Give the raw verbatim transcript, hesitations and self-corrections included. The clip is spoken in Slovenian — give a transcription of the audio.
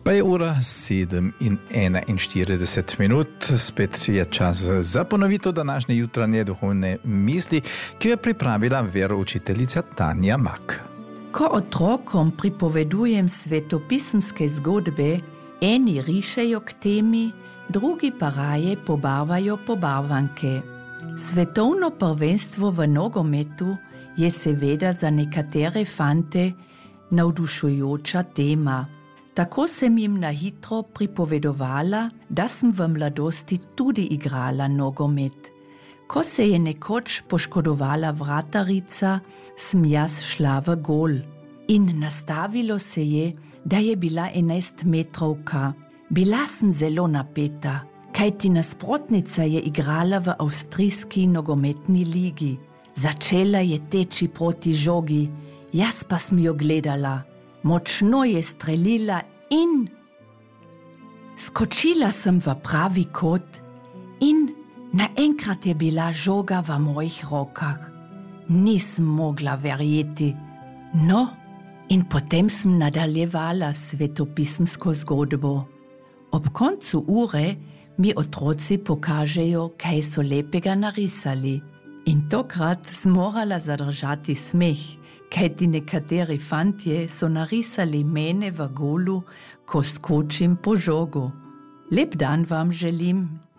Pa je ura sedem in enainštirideset minut, spet je čas za ponovitev današnje jutranje duhovne misli, ki jo je pripravila veroučiteljica Tanja Mak. Ko otrokom pripovedujem svetopisemske zgodbe, eni rišejo k temi, drugi pa raje pobarvajo pobarvanke. Svetovno prvenstvo v nogometu je seveda za nekatere fante navdušujoča tema. Tako sem jim na hitro pripovedovala, da sem v mladosti tudi igrala nogomet. Ko se je nekoč poškodovala vratarica, sem jaz šla v gol. In nastavilo se je, da je bila enajstmetrovka. Bila sem zelo napeta, kajti nasprotnica je igrala v avstrijski nogometni ligi. Začela je teči proti žogi, jaz pa sem jo gledala. Močno je strelila in skočila sem v pravi kot in naenkrat je bila žoga v mojih rokah. Nisem mogla verjeti. No, in potem sem nadaljevala svetopisemsko zgodbo. Ob koncu ure mi otroci pokažejo, kaj so lepega narisali. In tokrat sem morala zadržati smeh, kajti nekateri fantje so narisali mene v golu, ko skočim po žogu. Lep dan vam želim.